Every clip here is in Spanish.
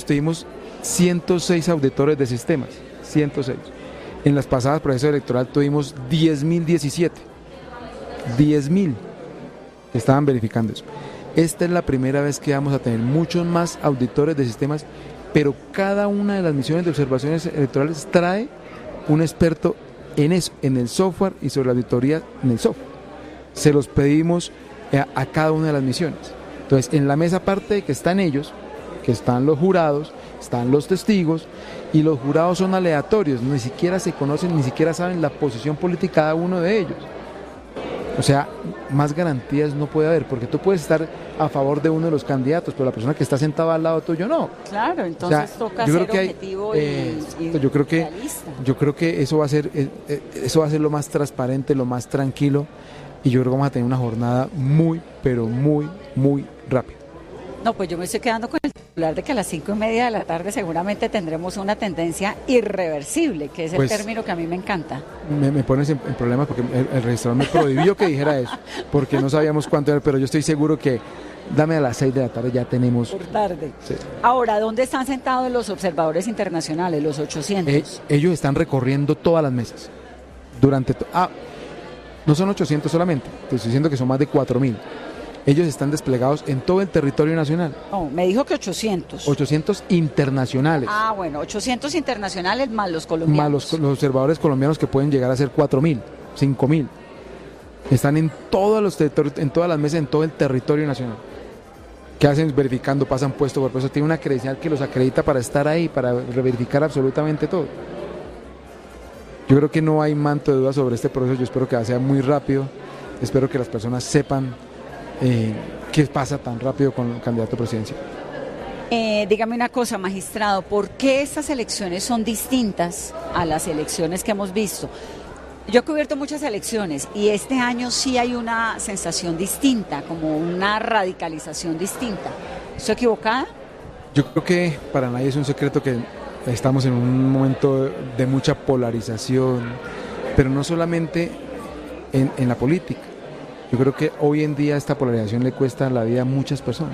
tuvimos 106 auditores de sistemas, 106. En las pasadas procesos electorales tuvimos 10.017, 10.000 que estaban verificando eso. Esta es la primera vez que vamos a tener muchos más auditores de sistemas, pero cada una de las misiones de observaciones electorales trae un experto en eso, en el software y sobre la auditoría en el software. Se los pedimos a cada una de las misiones. Entonces, en la mesa, aparte de que están ellos, que están los jurados, están los testigos, y los jurados son aleatorios, ni siquiera se conocen, ni siquiera saben la posición política de cada uno de ellos. O sea, más garantías no puede haber, porque tú puedes estar a favor de uno de los candidatos, pero la persona que está sentada al lado tuyo no. Claro, entonces, o sea, toca ser objetivo y realista. Yo creo que eso va a ser lo más transparente, lo más tranquilo, y yo creo que vamos a tener una jornada muy, pero muy, muy rápida. No, pues yo me estoy quedando con el titular de que a las 5:30 de la tarde seguramente tendremos una tendencia irreversible, que es el término que a mí me encanta. Me pones en problemas porque el registrador me prohibió que dijera eso, porque no sabíamos cuánto era, pero yo estoy seguro que dame a las 6 de la tarde ya tenemos... Por tarde. Sí. Ahora, ¿dónde están sentados los observadores internacionales, los 800? Ellos están recorriendo todas las mesas. No son 800 solamente, te estoy diciendo que son más de 4.000. Ellos están desplegados en todo el territorio nacional. No, me dijo que 800. 800 internacionales. Ah, bueno, 800 internacionales más los colombianos. Más los observadores colombianos que pueden llegar a ser 4.000, 5.000. Están en todos los territorios, en todas las mesas, en todo el territorio nacional. ¿Qué hacen? Verificando, pasan puesto por puesto. Tiene una credencial que los acredita para estar ahí, para verificar absolutamente todo. Yo creo que no hay manto de duda sobre este proceso. Yo espero que sea muy rápido. Espero que las personas sepan qué pasa tan rápido con el candidato presidencial. Dígame una cosa, magistrado, ¿por qué estas elecciones son distintas a las elecciones que hemos visto? Yo he cubierto muchas elecciones y este año sí hay una sensación distinta, como una radicalización distinta. ¿Estoy equivocada? Yo creo que para nadie es un secreto que estamos en un momento de mucha polarización, pero no solamente en la política. Yo creo que hoy en día esta polarización le cuesta la vida a muchas personas.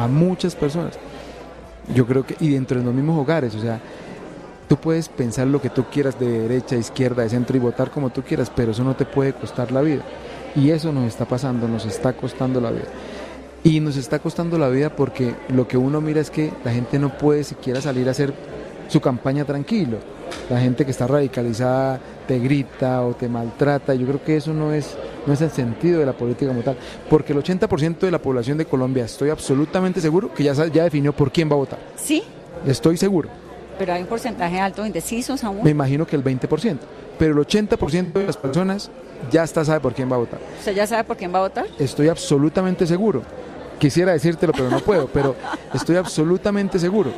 Yo creo que, y dentro de los mismos hogares, o sea, tú puedes pensar lo que tú quieras de derecha, izquierda, de centro y votar como tú quieras, pero eso no te puede costar la vida. Y eso nos está pasando, nos está costando la vida. Y nos está costando la vida porque lo que uno mira es que la gente no puede siquiera salir a hacer su campaña tranquilo. La gente que está radicalizada te grita o te maltrata. Yo creo que eso no es el sentido de la política como tal, porque el 80% de la población de Colombia, estoy absolutamente seguro que ya definió por quién va a votar. ¿Sí? Estoy seguro. Pero hay un porcentaje alto de indecisos aún. Me imagino que el 20%, pero el 80% de las personas ya sabe por quién va a votar. ¿Usted ya sabe por quién va a votar? Estoy absolutamente seguro. Quisiera decírtelo, pero no puedo, pero estoy absolutamente seguro.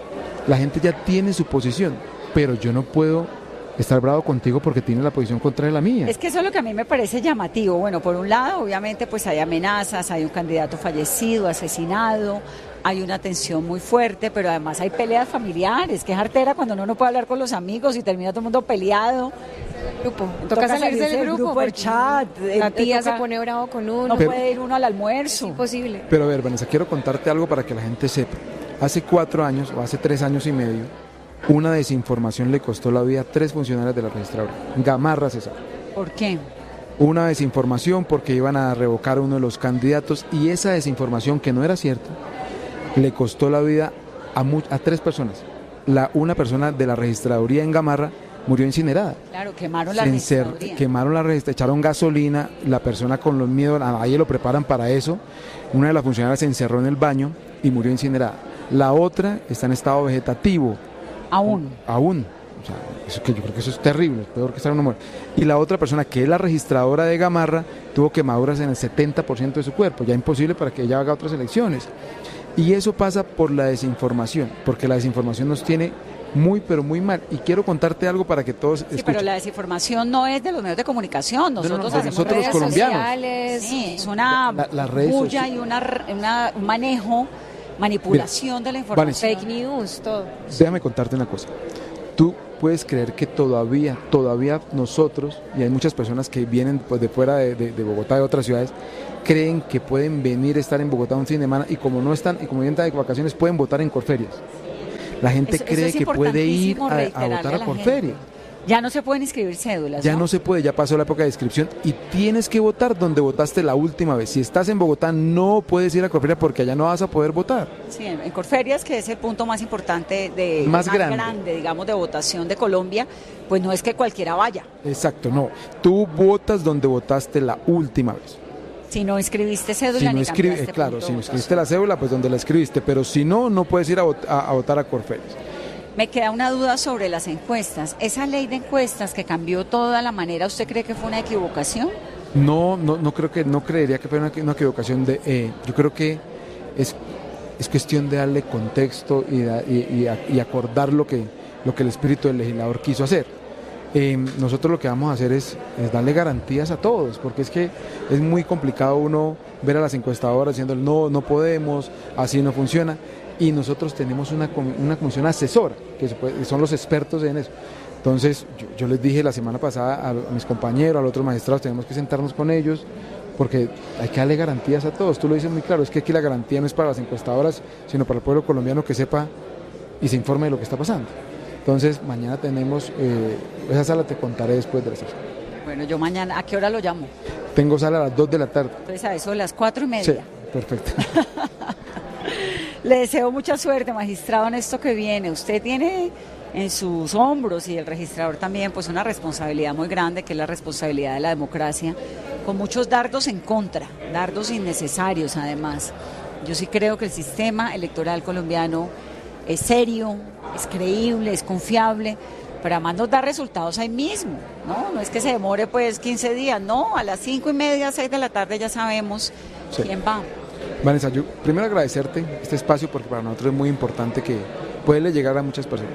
La gente ya tiene su posición, pero yo no puedo estar bravo contigo porque tiene la posición contraria a la mía. Es que eso es lo que a mí me parece llamativo. Bueno, por un lado, obviamente, pues hay amenazas, hay un candidato fallecido, asesinado, hay una tensión muy fuerte, pero además hay peleas familiares, que es artera cuando uno no puede hablar con los amigos y termina todo el mundo peleado. Toca salirse del grupo, el chat. La tía se pone bravo con uno. No puede ir uno al almuerzo. Es imposible. Pero a ver, Vanessa, quiero contarte algo para que la gente sepa. Hace 4 años, o hace 3 años y medio, una desinformación le costó la vida a 3 funcionarios de la registradora. Gamarra César. ¿Por qué? Una desinformación porque iban a revocar a uno de los candidatos y esa desinformación que no era cierta le costó la vida a 3 personas. Una persona de la registraduría en Gamarra murió incinerada. Claro, quemaron la registraduría. Quemaron la registraduría, echaron gasolina, la persona con los miedos, ahí lo preparan para eso. Una de las funcionarias se encerró en el baño y murió incinerada. La otra está en estado vegetativo. Aún. O sea, eso que yo creo que eso es terrible, es peor que estar una muerte. Y la otra persona, que es la registradora de Gamarra, tuvo quemaduras en el 70% de su cuerpo, ya imposible para que ella haga otras elecciones. Y eso pasa por la desinformación, porque la desinformación nos tiene muy, pero muy mal. Y quiero contarte algo para que todos escuchen. Sí, pero la desinformación no es de los medios de comunicación. Nosotros hacemos nosotros redes los colombianos. sociales. Sí, es una bulla y un manejo, manipulación de la información. Fake news, todo. Déjame contarte una cosa. Tú puedes creer que todavía nosotros, y hay muchas personas que vienen pues, de fuera de Bogotá, de otras ciudades, creen que pueden venir a estar en Bogotá un fin de semana y como no están, y como vienen de vacaciones, pueden votar en Corferias. La gente Eso cree es que puede ir importantísimo a reiterarle votar a a la Corferia. Ya no se pueden inscribir cédulas, Ya no se puede, ya pasó la época de inscripción y tienes que votar donde votaste la última vez. Si estás en Bogotá no puedes ir a Corferia porque allá no vas a poder votar. Sí, en Corferias, que es el punto más importante, Más grande, digamos, de votación de Colombia, pues no es que cualquiera vaya. Exacto, no. Tú votas donde votaste la última vez. Si no inscribiste cédula Si no ni escribiste, claro, si no escribiste la cédula, pues donde la escribiste, pero si no, no puedes ir a votar a Corferias. Me queda una duda sobre las encuestas. ¿Esa ley de encuestas que cambió toda la manera, usted cree que fue una equivocación? No creo que, no creería que fuera una equivocación yo creo que es cuestión de darle contexto y acordar lo que el espíritu del legislador quiso hacer. Nosotros lo que vamos a hacer es darle garantías a todos, porque es que es muy complicado uno ver a las encuestadoras diciendo no podemos, así no funciona. Y nosotros tenemos una comisión asesora, que son los expertos en eso. Entonces, yo les dije la semana pasada a mis compañeros, a los otros magistrados, tenemos que sentarnos con ellos, porque hay que darle garantías a todos. Tú lo dices muy claro, es que aquí la garantía no es para las encuestadoras, sino para el pueblo colombiano que sepa y se informe de lo que está pasando. Entonces, mañana tenemos, esa sala te contaré después de la sesión. Bueno, yo mañana, ¿a qué hora lo llamo? Tengo sala a las 2 de la tarde. Entonces, a eso de las 4:30. Sí, perfecto. Le deseo mucha suerte, magistrado, en esto que viene. Usted tiene en sus hombros, y el registrador también, pues una responsabilidad muy grande, que es la responsabilidad de la democracia, con muchos dardos en contra, dardos innecesarios además. Yo sí creo que el sistema electoral colombiano es serio, es creíble, es confiable, pero además nos da resultados ahí mismo, ¿no? No es que se demore pues 15 días, no, a las 5:30, 6 de la tarde ya sabemos quién va. Vanessa, yo primero agradecerte este espacio porque para nosotros es muy importante que pueda llegar a muchas personas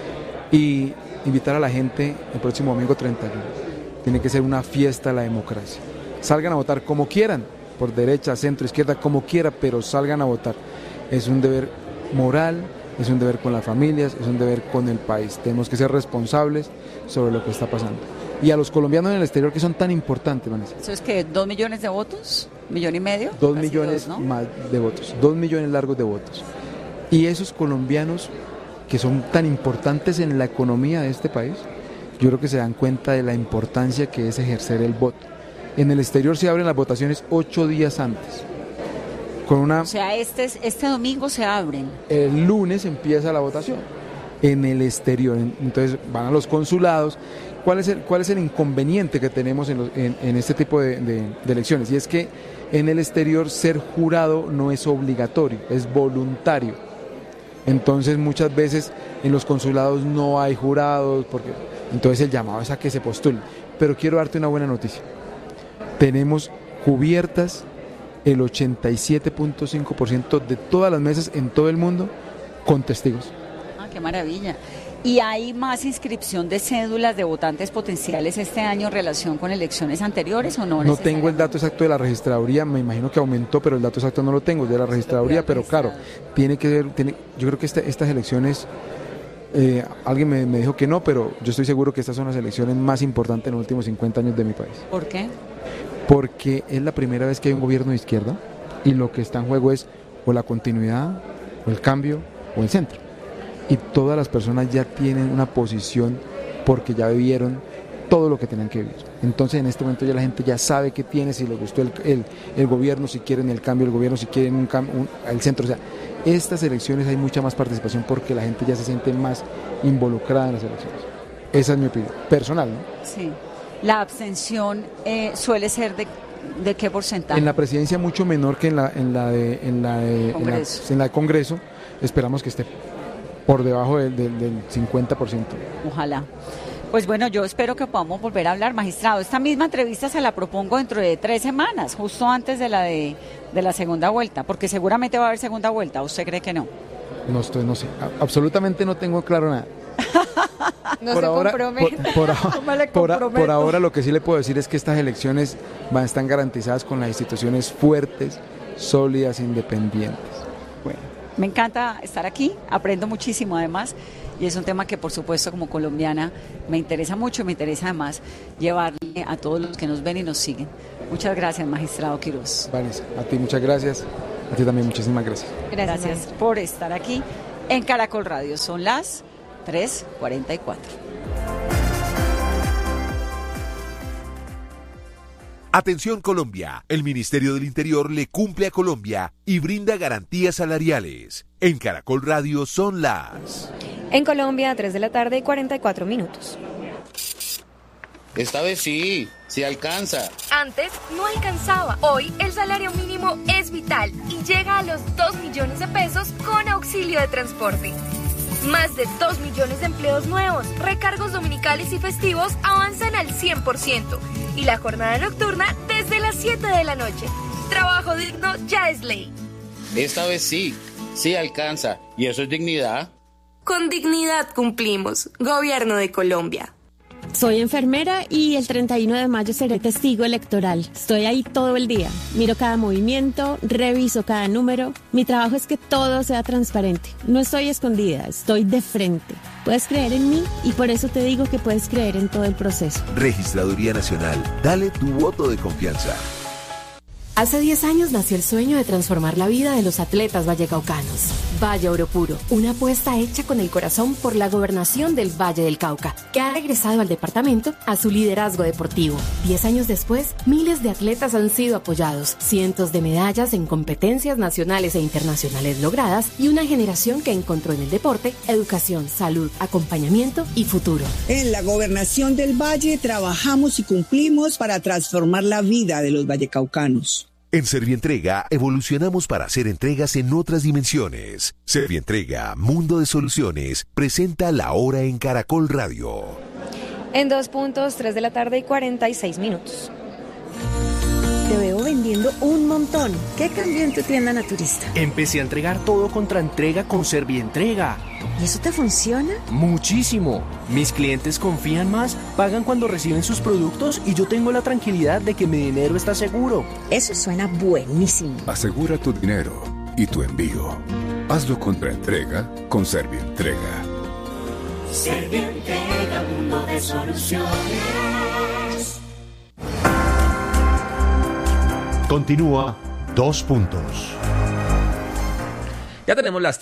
y invitar a la gente el próximo domingo 31. Tiene que ser una fiesta a la democracia. Salgan a votar como quieran, por derecha, centro, izquierda, como quieran, pero salgan a votar. Es un deber moral, es un deber con las familias, es un deber con el país. Tenemos que ser responsables sobre lo que está pasando. Y a los colombianos en el exterior que son tan importantes, Vanessa. ¿Eso es que 2 millones de votos? ¿1,5 millones? 2 millones ¿no? Más de votos, 2 millones largos de votos. Y esos colombianos que son tan importantes en la economía de este país, yo creo que se dan cuenta de la importancia que es ejercer el voto. En el exterior se abren las votaciones 8 días antes. O sea, este domingo se abren. El lunes empieza la votación en el exterior. Entonces van a los consulados. ¿Cuál es el inconveniente que tenemos en este tipo de elecciones? Y es que en el exterior ser jurado no es obligatorio, es voluntario. Entonces muchas veces en los consulados no hay jurados, entonces el llamado es a que se postulen. Pero quiero darte una buena noticia. Tenemos cubiertas el 87.5% de todas las mesas en todo el mundo con testigos. Ah, qué maravilla. ¿Y hay más inscripción de cédulas de votantes potenciales este año en relación con elecciones anteriores o no? No tengo el dato exacto de la registraduría, me imagino que aumentó, pero el dato exacto no lo tengo, de la registraduría, pero claro, tiene que ver, yo creo que estas elecciones, alguien me dijo que no, pero yo estoy seguro que estas son las elecciones más importantes en los últimos 50 años de mi país. ¿Por qué? Porque es la primera vez que hay un gobierno de izquierda y lo que está en juego es o la continuidad, o el cambio, o el centro. Y todas las personas ya tienen una posición porque ya vivieron todo lo que tenían que vivir. Entonces en este momento ya la gente ya sabe qué tiene, si les gustó el gobierno, si quieren el cambio del gobierno, si quieren el centro. O sea, estas elecciones hay mucha más participación porque la gente ya se siente más involucrada en las elecciones. Esa es mi opinión, personal, ¿no? Sí. La abstención suele ser ¿de qué porcentaje? En la presidencia mucho menor que en la de Congreso. Esperamos que esté por debajo del 50%. Ojalá. Pues bueno, yo espero que podamos volver a hablar, magistrado. Esta misma entrevista se la propongo dentro de 3 semanas, justo antes de la segunda vuelta, porque seguramente va a haber segunda vuelta. ¿Usted cree que no? No sé. Absolutamente no tengo claro nada. No se compromete. Por ahora lo que sí le puedo decir es que estas elecciones están garantizadas con las instituciones fuertes, sólidas, independientes. Bueno, me encanta estar aquí, aprendo muchísimo además, y es un tema que por supuesto como colombiana me interesa mucho y me interesa además llevarle a todos los que nos ven y nos siguen. Muchas gracias, magistrado Quiroz. Vanessa, a ti muchas gracias, a ti también muchísimas gracias. Gracias por estar aquí en Caracol Radio. Son las 3:44. Atención Colombia, el Ministerio del Interior le cumple a Colombia y brinda garantías salariales. En Caracol Radio son las... En Colombia, 3:44 p.m. Esta vez sí alcanza. Antes no alcanzaba. Hoy el salario mínimo es vital y llega a los 2 millones de pesos con auxilio de transporte. Más de 2 millones de empleos nuevos, recargos dominicales y festivos avanzan al 100% y la jornada nocturna desde las 7 de la noche. Trabajo digno ya es ley. Esta vez sí alcanza. ¿Y eso es dignidad? Con dignidad cumplimos. Gobierno de Colombia. Soy enfermera y el 31 de mayo seré testigo electoral. Estoy ahí todo el día. Miro cada movimiento, reviso cada número. Mi trabajo es que todo sea transparente. No estoy escondida, estoy de frente. Puedes creer en mí y por eso te digo que puedes creer en todo el proceso. Registraduría Nacional, dale tu voto de confianza. Hace 10 años nació el sueño de transformar la vida de los atletas vallecaucanos. Valle Oro Puro, una apuesta hecha con el corazón por la gobernación del Valle del Cauca, que ha regresado al departamento a su liderazgo deportivo. 10 años después, miles de atletas han sido apoyados, cientos de medallas en competencias nacionales e internacionales logradas y una generación que encontró en el deporte educación, salud, acompañamiento y futuro. En la gobernación del Valle trabajamos y cumplimos para transformar la vida de los vallecaucanos. En Servientrega evolucionamos para hacer entregas en otras dimensiones. Servientrega, Mundo de Soluciones, presenta La Hora en Caracol Radio. En 3:46 p.m. Te veo vendiendo un montón. ¿Qué cambió en tu tienda naturista? Empecé a entregar todo contra entrega con Servientrega. ¿Y eso te funciona? Muchísimo. Mis clientes confían más, pagan cuando reciben sus productos y yo tengo la tranquilidad de que mi dinero está seguro. Eso suena buenísimo. Asegura tu dinero y tu envío. Hazlo contra entrega con Servientrega. Servientrega, mundo de soluciones. Continúa 2 puntos. Ya tenemos las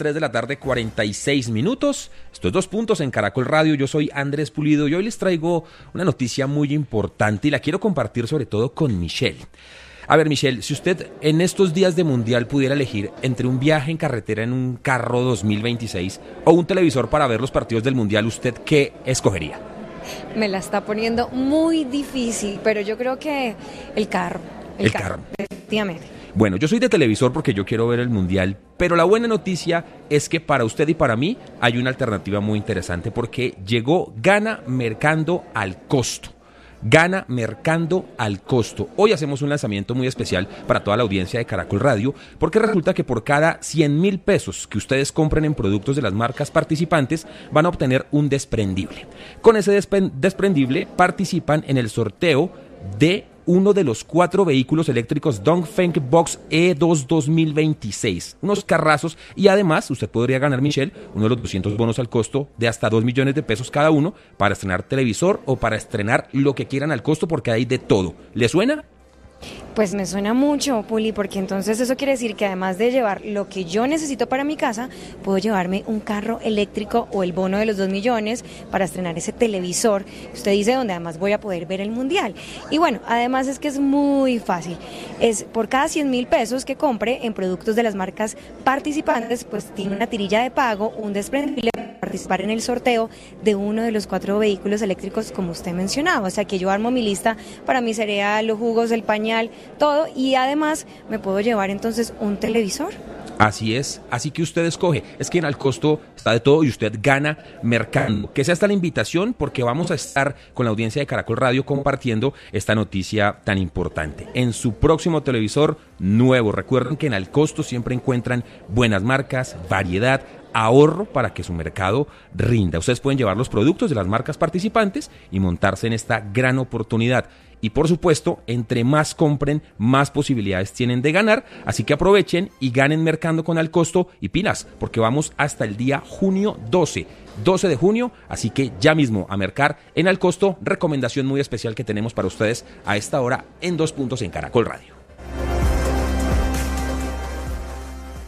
3:46 p.m. Estos 2 puntos en Caracol Radio. Yo soy Andrés Pulido y hoy les traigo una noticia muy importante y la quiero compartir sobre todo con Michelle. A ver, Michelle, si usted en estos días de Mundial pudiera elegir entre un viaje en carretera en un carro 2026 o un televisor para ver los partidos del Mundial, ¿usted qué escogería? Me la está poniendo muy difícil, pero yo creo que el carro. El carro. Efectivamente. Bueno, yo soy de televisor porque yo quiero ver el Mundial, pero la buena noticia es que para usted y para mí hay una alternativa muy interesante porque llegó Gana Mercando al Costo. Gana Mercando al Costo. Hoy hacemos un lanzamiento muy especial para toda la audiencia de Caracol Radio porque resulta que por cada 100,000 pesos que ustedes compren en productos de las marcas participantes van a obtener un desprendible. Con ese desprendible participan en el sorteo de uno de los 4 vehículos eléctricos Dongfeng Box E2 2026, unos carrazos, y además usted podría ganar, Michelle, uno de los 200 bonos al costo de hasta 2 millones de pesos cada uno para estrenar televisor o para estrenar lo que quieran al costo porque hay de todo. ¿Le suena? Pues me suena mucho, Puli, porque entonces eso quiere decir que además de llevar lo que yo necesito para mi casa, puedo llevarme un carro eléctrico o el bono de los 2 millones para estrenar ese televisor, usted dice, donde además voy a poder ver el Mundial. Y bueno, además es que es muy fácil, es por cada 100,000 pesos que compre en productos de las marcas participantes, pues tiene una tirilla de pago, un desprendible para participar en el sorteo de uno de los 4 vehículos eléctricos como usted mencionaba, o sea que yo armo mi lista para mi cereal, los jugos, el pañal, todo, y además me puedo llevar entonces un televisor. Así es, así que usted escoge, es que en al costo está de todo y usted gana mercando. Que sea esta la invitación porque vamos a estar con la audiencia de Caracol Radio compartiendo esta noticia tan importante. En su próximo televisor nuevo, recuerden que en al costo siempre encuentran buenas marcas, variedad, ahorro para que su mercado rinda. Ustedes pueden llevar los productos de las marcas participantes y montarse en esta gran oportunidad. Y por supuesto, entre más compren, más posibilidades tienen de ganar. Así que aprovechen y ganen mercando con al costo y pilas, porque vamos hasta el día junio 12 de junio. Así que ya mismo a mercar en al costo. Recomendación muy especial que tenemos para ustedes a esta hora en 2 puntos en Caracol Radio.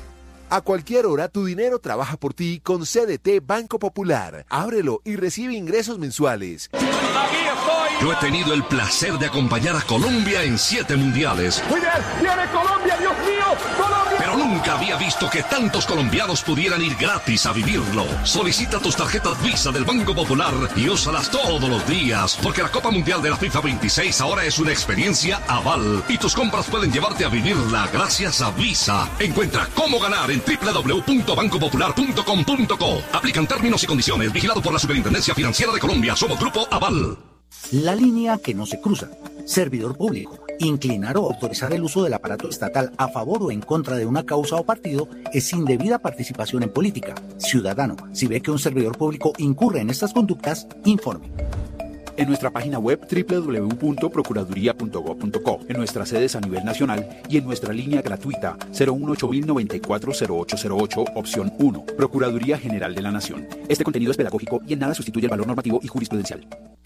A cualquier hora tu dinero trabaja por ti con CDT Banco Popular. Ábrelo y recibe ingresos mensuales. Yo he tenido el placer de acompañar a Colombia en 7 mundiales. ¡Muy bien! ¡Viene Colombia, Dios mío! ¡Colombia! Pero nunca había visto que tantos colombianos pudieran ir gratis a vivirlo. Solicita tus tarjetas Visa del Banco Popular y úsalas todos los días, porque la Copa Mundial de la FIFA 26 ahora es una experiencia aval y tus compras pueden llevarte a vivirla gracias a Visa. Encuentra cómo ganar en www.bancopopular.com.co. Aplican términos y condiciones. Vigilado por la Superintendencia Financiera de Colombia. Somos Grupo Aval. La línea que no se cruza. Servidor público. Inclinar o autorizar el uso del aparato estatal a favor o en contra de una causa o partido es indebida participación en política. Ciudadano, si ve que un servidor público incurre en estas conductas, informe. En nuestra página web www.procuraduría.gov.co, en nuestras sedes a nivel nacional y en nuestra línea gratuita 018-094-0808, opción 1, Procuraduría General de la Nación. Este contenido es pedagógico y en nada sustituye el valor normativo y jurisprudencial.